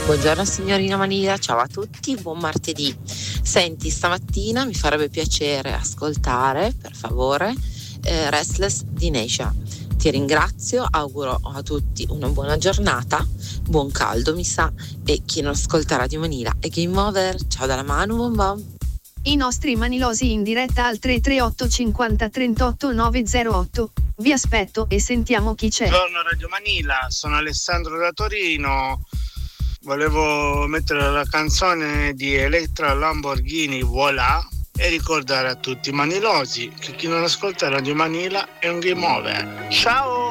Buongiorno signorina Manila, ciao a tutti, buon martedì. Senti, stamattina mi farebbe piacere ascoltare, per favore, Restless di Neisha. Ti ringrazio, auguro a tutti una buona giornata, buon caldo mi sa, e chi non ascolta Radio Manila è Game Over. Ciao dalla Manu, bom bom. I nostri manilosi in diretta al 338 50 38 908. Vi aspetto e sentiamo chi c'è. Buongiorno Radio Manila, sono Alessandro da Torino. Volevo mettere la canzone di Elettra Lamborghini Voilà e ricordare a tutti i manilosi che chi non ascolta Radio Manila è un game over. Ciao!